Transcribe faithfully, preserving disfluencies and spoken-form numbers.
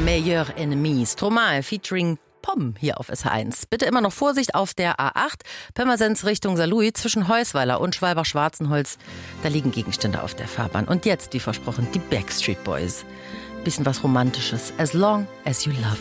Meilleur Ennemi. Stromae featuring Pom hier auf S H eins. Bitte immer noch Vorsicht auf der A acht, Pirmasens Richtung Saarlouis zwischen Heusweiler und Schwalbach-Schwarzenholz. Da liegen Gegenstände auf der Fahrbahn. Und jetzt, wie versprochen, die Backstreet Boys. Bisschen was Romantisches. As long as you love